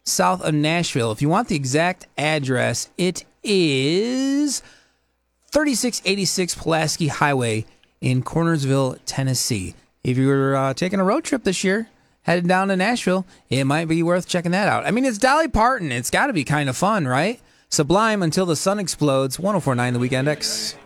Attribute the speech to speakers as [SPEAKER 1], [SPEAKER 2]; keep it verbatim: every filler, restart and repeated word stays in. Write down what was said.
[SPEAKER 1] south of Nashville. If you want the exact address, it is thirty-six eighty-six Pulaski Highway in Cornersville, Tennessee. If you're uh, taking a road trip this year, headed down to Nashville, it might be worth checking that out. I mean, it's Dolly Parton. It's got to be kind of fun, right? Sublime, Until the Sun Explodes, one oh four point nine The Weekend X.